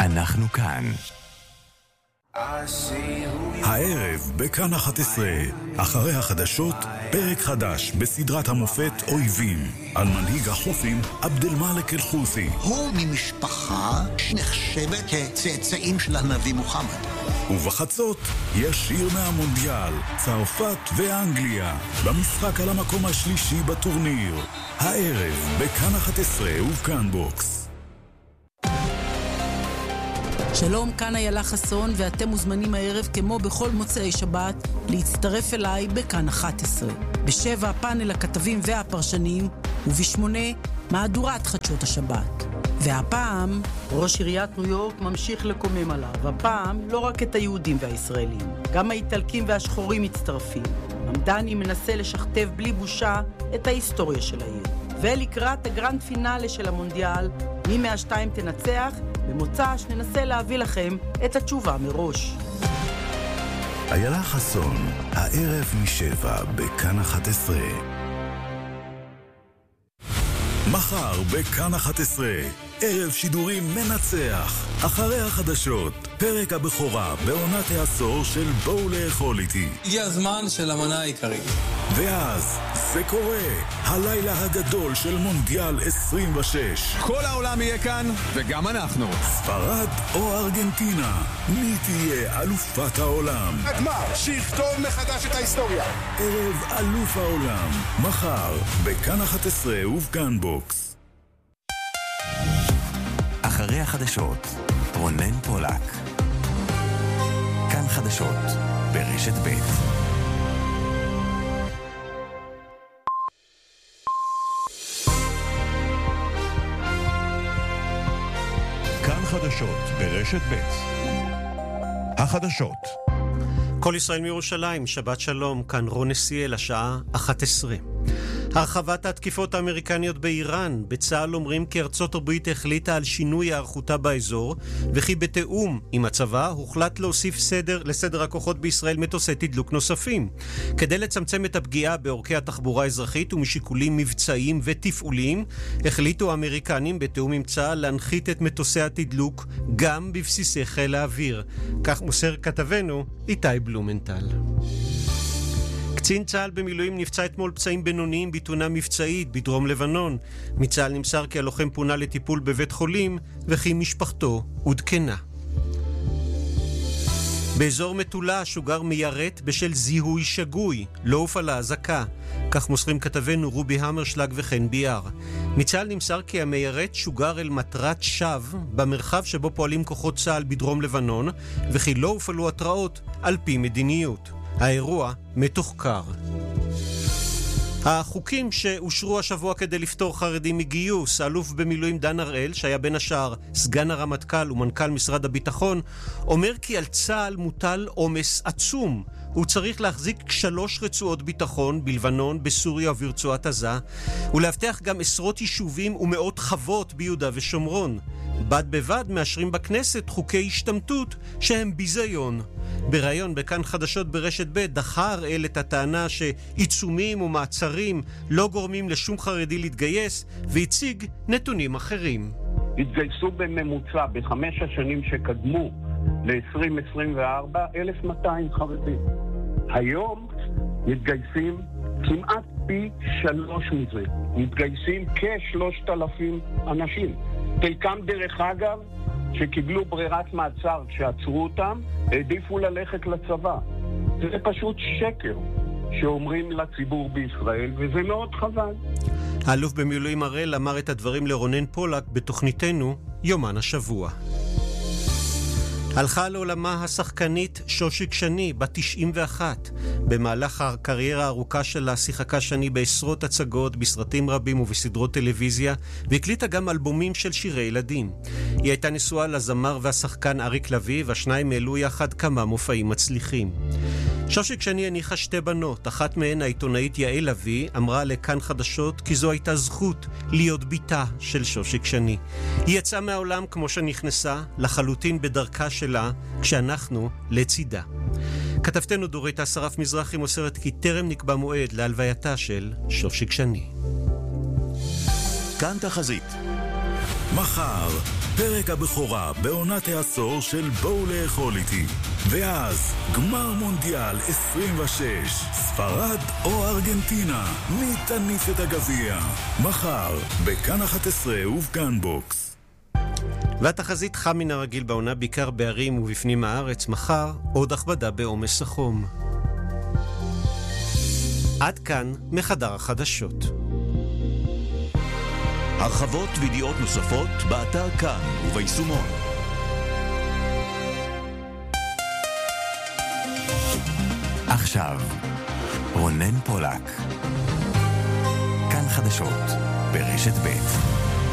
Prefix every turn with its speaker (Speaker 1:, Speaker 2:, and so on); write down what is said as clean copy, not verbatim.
Speaker 1: אנחנו כאן.
Speaker 2: הערב בכאן 11, אחרי החדשות, פרק חדש בסדרת המופת אויבים, על מנהיג החות'ים עבד-אל-מאלכ אל-חות'י.
Speaker 3: הוא ממשפחה שנחשבת כצאצאים של הנביא מוחמד.
Speaker 2: ובחצות, ישיר מהמונדיאל, צרפת ואנגליה, במשחק על המקום השלישי בטורניר. הערב בכאן 11 ובכאן בוקס.
Speaker 4: שלום, כאן איילה חסון, ואתם מוזמנים הערב כמו בכל מוצאי שבת להצטרף אליי בכאן 11. ב7 פאנל הכתבים והפרשנים, וב8 מהדורת חדשות השבת. והפעם ראש עיריית ניו יורק ממשיך לקומם עליו. הפעם לא רק את היהודים והישראלים, גם האיטלקים והשחורים מצטרפים. ממדני מנסה לשכתב בלי בושה את ההיסטוריה של העיר. ולקראת הגרנד פינאלה של המונדיאל, מי מהשתיים תנצח, במוצ"ש ננסה להביא לכם את התשובה מראש.
Speaker 2: איילה חסון, הערב מ7 בכאן 11. מחר בכאן 11, ערב שידורים מנצח, אחרי החדשות, פרק הבכורה בעונת העשור של בואו לאכול איתי.
Speaker 5: הגיע הזמן של המנה העיקרית.
Speaker 2: ואז זה קורה, הלילה הגדול של מונדיאל 26.
Speaker 6: כל העולם יהיה כאן, וגם אנחנו.
Speaker 2: ספרד או ארגנטינה, מי תהיה אלופת העולם?
Speaker 6: הגמר, שיכתוב מחדש את ההיסטוריה.
Speaker 2: ערב אלוף העולם, מחר בכאן 11 ובכאן בוקס.
Speaker 1: אחרי החדשות, רונן פולק. כאן חדשות, ברשת ב'.
Speaker 7: כאן חדשות, ברשת ב'. החדשות.
Speaker 8: כל ישראל מירושלים, שבת שלום, כאן רון נסיאל, השעה 11. הרחבת התקיפות האמריקניות באיראן. בצה"ל אומרים כי ארצות הברית החליטה על שינוי הערכותה באזור, וכי בתאום עם הצבא הוחלט להוסיף לסדר הכוחות בישראל מטוסי תדלוק נוספים. כדי לצמצם את הפגיעה באורכי התחבורה האזרחית ומשיקולים מבצעיים ותפעוליים, החליטו האמריקנים בתאום עם צה"ל להנחית את מטוסי התדלוק גם בבסיסי חיל האוויר. כך מוסר כתבנו איתי בלומנטל. קצין צה"ל במילואים נפצע אתמול פצעים בינוניים בתאונה מבצעית בדרום לבנון. מצה"ל נמסר כי הלוחם פונה לטיפול בבית חולים וכי משפחתו עודכנה. באזור מטולה שוגר מיירט בשל זיהוי שגוי, לא הופעלה אזעקה. כך מוסרים כתבנו רובי המרשלג וכן ביאר. מצה"ל נמסר כי המיירט שוגר אל מטרת שווא במרחב שבו פועלים כוחות צה"ל בדרום לבנון, וכי לא הופעלו התראות על פי מדיניות. האירוע מתוחקר. החוקים שאושרו השבוע כדי לפתור חרדים מגיוס, האלוף במילואים דן הראל, שהיה בין השאר סגן הרמטכ"ל ומנכ"ל משרד הביטחון, אומר כי על צה"ל מוטל עומס עצום. הוא צריך להחזיק 3 רצועות ביטחון בלבנון, בסוריה וברצועת עזה, ולהבטיח גם עשרות יישובים ומאות חוות ביהודה ושומרון. בד בבד מאשרים בכנסת חוקי השתמטות שהם ביזיון. בראיון בכאן חדשות ברשת ב' דחה הראל את הטענה שעיצומים ומעצרים לא גורמים לשום חרדי להתגייס, והציג נתונים אחרים.
Speaker 9: התגייסו בממוצע ב5 השנים שקדמו ל-2024 1,200 חרדים. היום מתגייסים כמעט פי 3 מזה. מתגייסים כ-3,000 אנשים. חלקם דרך אגב שקיבלו ברירת מעצר כשעצרו אותם, העדיפו ללכת לצבא. זה פשוט שקר שאומרים לציבור בישראל, וזה מאוד חבל.
Speaker 8: האלוף במילואים הראל אמר את הדברים לרונן פולק בתוכניתנו יומן השבוע. הלכה לעולמה השחקנית שושיק שני, בת 91. במהלך הקריירה הארוכה שלה שיחקה שני בעשרות הצגות, בסרטים רבים ובסדרות טלוויזיה, והקליטה גם אלבומים של שירי ילדים. היא הייתה נשואה לזמר והשחקן אריק לוי, והשניים העלו יחד כמה מופעים מצליחים. שושיק שני הניחה 2 בנות, אחת מהן העיתונאית יעל לוי אמרה לכאן חדשות כי זו הייתה זכות להיות ביתה של שושיק שני. היא יצאה מהעולם כמו שנכנסה, לחלוטין בדרכה שלה, כשאנחנו לצידה. כתבתנו דורית אסרף מזרחי מוסרת כי טרם נקבע מועד להלווייתה של שושיק שני.
Speaker 7: כאן תחזית.
Speaker 2: מחר, פרק הבכורה בעונת העשור של בואו לאכול איתי. ואז, גמר מונדיאל 26, ספרד או ארגנטינה, מי תניף את הגביע? מחר, בכאן 11 ובכאן בוקס.
Speaker 8: והתחזית חם מן הרגיל בעונה בעיקר בערים ובפנים הארץ. מחר, עוד הכבדה בעומס החום. עד כאן מחדר החדשות.
Speaker 7: הרחבות וידיעות נוספות באתר כאן וביישומון.
Speaker 1: עכשיו, רונן פולק. כאן חדשות ברשת ב'.